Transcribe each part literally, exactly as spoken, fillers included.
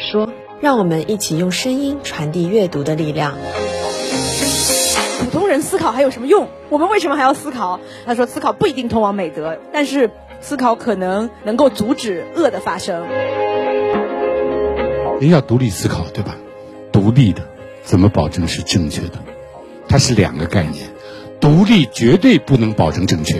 说，让我们一起用声音传递阅读的力量。 普通人思考还有什么用？我们为什么还要思考？他说，思考不一定通往美德，但是思考可能能够阻止恶的发生。 人要独立思考，对吧？独立的怎么保证是正确的？它是两个概念，独立绝对不能保证正确。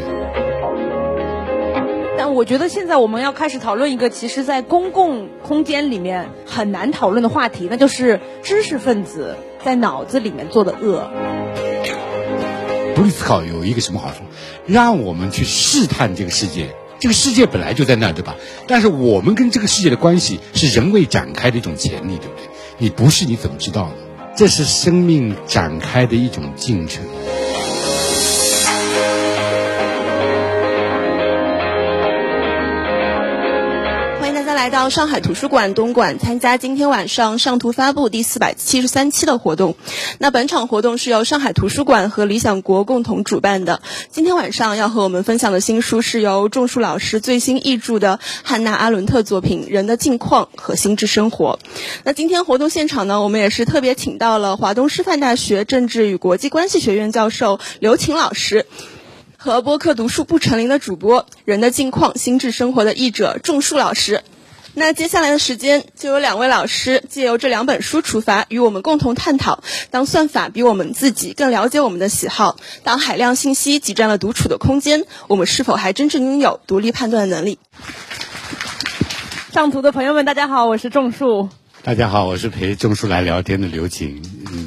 但我觉得现在我们要开始讨论一个其实在公共空间里面很难讨论的话题，那就是知识分子在脑子里面做的恶。 独立思考有一个什么好处？让我们去试探这个世界，这个世界本来就在那儿，对吧？但是我们跟这个世界的关系是人为展开的一种潜力，对不对？你不是你怎么知道呢？这是生命展开的一种进程。 来到上海图书馆东馆参加今天晚上上图发布第四百七十三期的活动。那本场活动是由上海图书馆和理想国共同主办的。今天晚上要和我们分享的新书是由仲树老师最新译著的汉娜·阿伦特作品《人的境况和心智生活》。那今天活动现场呢，我们也是特别请到了华东师范大学政治与国际关系学院教授刘擎老师，和播客读书不成林的主播《人的境况心智生活》的译者仲树老师。那接下来的时间，就有两位老师借由这两本书出发，与我们共同探讨，当算法比我们自己更了解我们的喜好，当海量信息挤占了独处的空间，我们是否还真正拥有独立判断的能力？ 上图的朋友们大家好，我是仲树。 大家好，我是陪仲树来聊天的刘擎。嗯，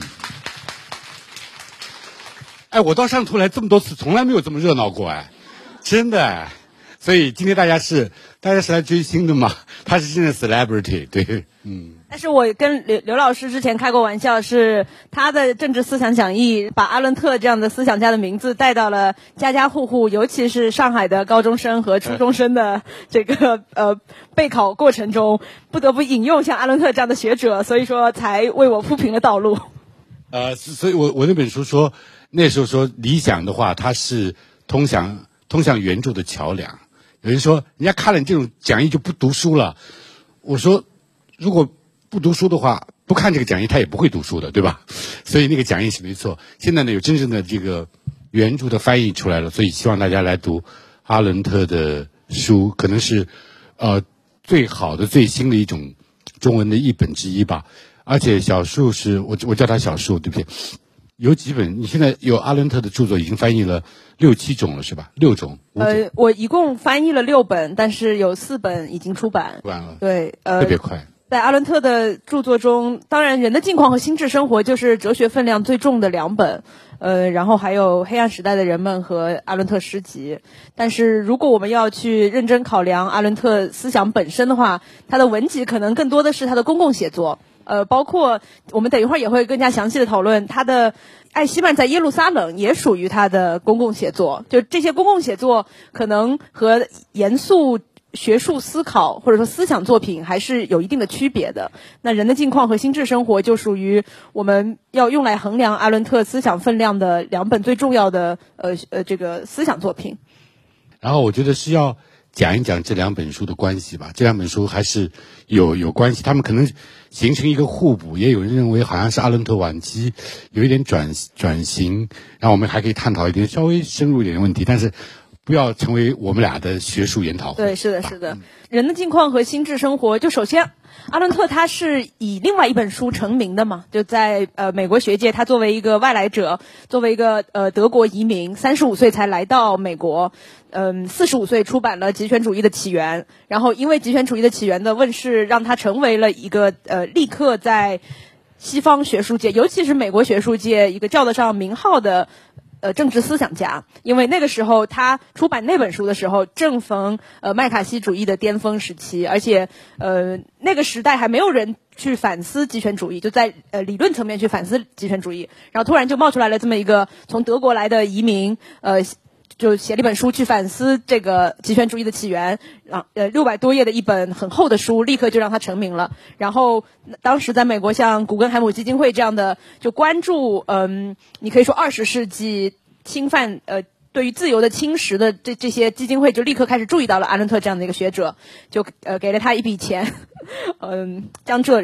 哎，我到上图来这么多次，从来没有这么热闹过，哎，真的。所以今天大家是大家是来追星的嘛？他是真的 celebrity， 对，嗯。 但是我跟刘刘老师之前开过玩笑，是他的政治思想讲义把阿伦特这样的思想家的名字带到了家家户户，尤其是上海的高中生和初中生的这个呃备考过程中，不得不引用像阿伦特这样的学者，所以说才为我铺平了道路。 呃，所以我我那本书说，那时候说理想的话，它是通向通向援助的桥梁。有人说，人家看了你这种讲义就不读书了。我说，如果不读书的话，不看这个讲义，他也不会读书的，对吧？所以那个讲义是没错。现在呢，有真正的这个原著的翻译出来了，所以希望大家来读阿伦特的书，可能是呃最好的、最新的一种中文的译本之一吧。而且小树是我我叫他小树，对不对？有几本，你现在有阿伦特的著作已经翻译了六七种了，是吧？六种。 呃，我一共翻译了六本，但是有四本已经出版。 出版了。 对，呃， 特别快。 在阿伦特的著作中，当然《人的境况》和《心智生活》就是哲学分量最重的两本，呃，然后还有《黑暗时代的人们》和阿伦特诗集。但是如果我们要去认真考量阿伦特思想本身的话，他的文集可能更多的是他的公共写作。呃，包括我们等一会儿也会更加详细的讨论他的《艾希曼在耶路撒冷》也属于他的公共写作。就这些公共写作可能和严肃学术思考或者说思想作品还是有一定的区别的。那人的境况和心智生活就属于我们要用来衡量阿伦特思想分量的两本最重要的呃呃这个思想作品。 然后我觉得是要讲一讲这两本书的关系吧，这两本书还是有有关系，他们可能形成一个互补，也有人认为好像是阿伦特晚期有一点转转型，然后我们还可以探讨一点稍微深入一点的问题，但是不要成为我们俩的学术研讨会。 对，是的，是的。嗯、人的境况和心智生活，就首先阿伦特他是以另外一本书成名的嘛，就在呃美国学界，他作为一个外来者，作为一个呃德国移民，三十五岁才来到美国，嗯，四十五岁出版了《极权主义的起源》，然后因为《极权主义的起源》的问世，让他成为了一个呃立刻在西方学术界，尤其是美国学术界一个叫得上名号的呃政治思想家。因为那个时候他出版那本书的时候，正逢呃麦卡锡主义的巅峰时期，而且呃那个时代还没有人去反思极权主义，就在呃理论层面去反思极权主义，然后突然就冒出来了这么一个从德国来的移民，呃就写了一本书去反思这个极权主义的起源，呃六百多页的一本很厚的书，立刻就让他成名了。然后当时在美国像古根海姆基金会这样的就关注嗯你可以说二十世纪侵犯呃对于自由的侵蚀的这这些基金会就立刻开始注意到了阿伦特这样的一个学者，就呃给了他一笔钱，嗯江浙